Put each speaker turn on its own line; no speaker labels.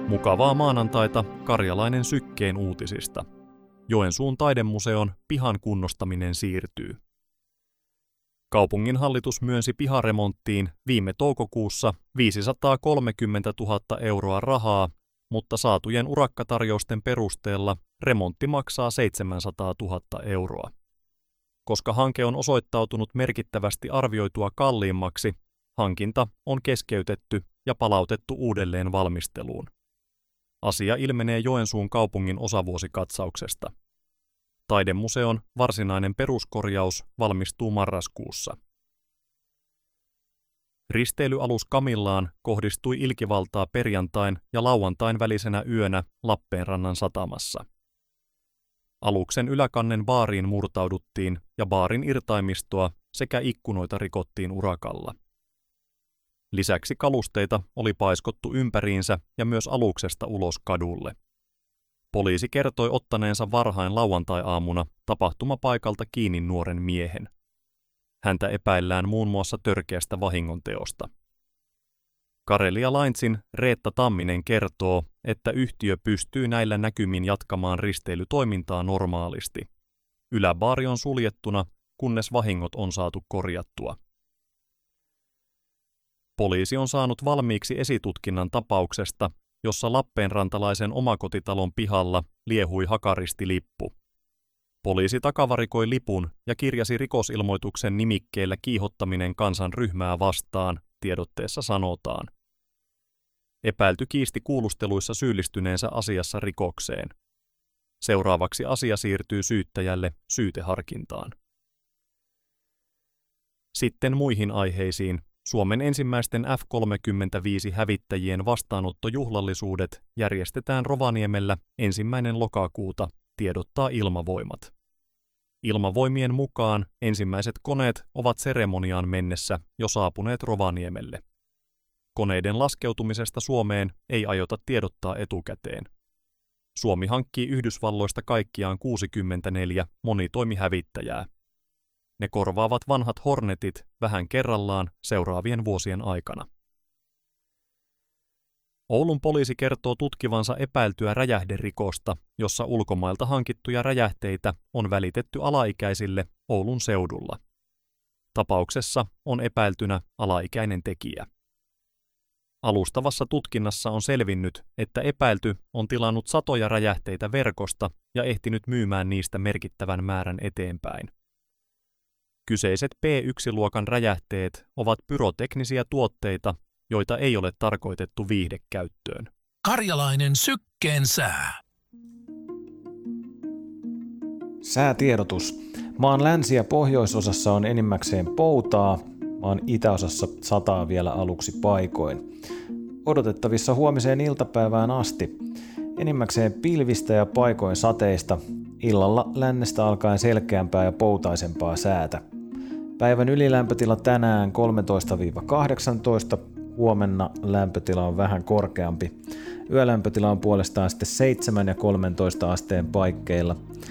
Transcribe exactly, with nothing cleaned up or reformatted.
Mukavaa maanantaita Karjalainen Sykkeen uutisista. Joensuun taidemuseon pihan kunnostaminen siirtyy. Kaupunginhallitus myönsi piharemonttiin viime toukokuussa viisisataakolmekymmentätuhatta euroa rahaa, mutta saatujen urakkatarjousten perusteella remontti maksaa seitsemänsataatuhatta euroa. Koska hanke on osoittautunut merkittävästi arvioitua kalliimmaksi, hankinta on keskeytetty ja palautettu uudelleen valmisteluun. Asia ilmenee Joensuun kaupungin osavuosikatsauksesta. Taidemuseon varsinainen peruskorjaus valmistuu marraskuussa. Risteilyalus Camillaan kohdistui ilkivaltaa perjantain ja lauantain välisenä yönä Lappeenrannan satamassa. Aluksen yläkannen baariin murtauduttiin ja baarin irtaimistoa sekä ikkunoita rikottiin urakalla. Lisäksi kalusteita oli paiskottu ympäriinsä ja myös aluksesta ulos kadulle. Poliisi kertoi ottaneensa varhain lauantai-aamuna tapahtumapaikalta kiinni nuoren miehen. Häntä epäillään muun muassa törkeästä vahingonteosta. Karelia Linesin Reetta Tamminen kertoo, että yhtiö pystyy näillä näkymin jatkamaan risteilytoimintaa normaalisti. Yläbaari on suljettuna, kunnes vahingot on saatu korjattua. Poliisi on saanut valmiiksi esitutkinnan tapauksesta, jossa lappeenrantalaisen omakotitalon pihalla liehui hakaristilippu. Poliisi takavarikoi lipun ja kirjasi rikosilmoituksen nimikkeellä kiihottaminen kansanryhmää vastaan, tiedotteessa sanotaan. Epäilty kiisti kuulusteluissa syyllistyneensä asiassa rikokseen. Seuraavaksi asia siirtyy syyttäjälle syyteharkintaan. Sitten muihin aiheisiin. Suomen ensimmäisten F kolmekymmentäviisi-hävittäjien vastaanottojuhlallisuudet järjestetään Rovaniemellä ensimmäinen lokakuuta, tiedottaa Ilmavoimat. Ilmavoimien mukaan ensimmäiset koneet ovat seremoniaan mennessä jo saapuneet Rovaniemelle. Koneiden laskeutumisesta Suomeen ei aiota tiedottaa etukäteen. Suomi hankkii Yhdysvalloista kaikkiaan kuusikymmentäneljä monitoimihävittäjää. Ne korvaavat vanhat Hornetit vähän kerrallaan seuraavien vuosien aikana. Oulun poliisi kertoo tutkivansa epäiltyä räjähderikosta, jossa ulkomailta hankittuja räjähteitä on välitetty alaikäisille Oulun seudulla. Tapauksessa on epäiltynä alaikäinen tekijä. Alustavassa tutkinnassa on selvinnyt, että epäilty on tilannut satoja räjähteitä verkosta ja ehtinyt myymään niistä merkittävän määrän eteenpäin. Kyseiset P yksi -luokan räjähteet ovat pyroteknisiä tuotteita, joita ei ole tarkoitettu viihdekäyttöön.
Karjalainen Sykkeen sää.
Säätiedotus. Maan länsi- ja pohjoisosassa on enimmäkseen poutaa, maan itäosassa sataa vielä aluksi paikoin. Odotettavissa huomiseen iltapäivään asti. Enimmäkseen pilvistä ja paikoin sateista, illalla lännestä alkaen selkeämpää ja poutaisempaa säätä. Päivän ylilämpötila tänään kolmetoista kahdeksantoista, huomenna lämpötila on vähän korkeampi. Yölämpötila on puolestaan sitten seitsemän ja kolmetoista asteen paikkeilla.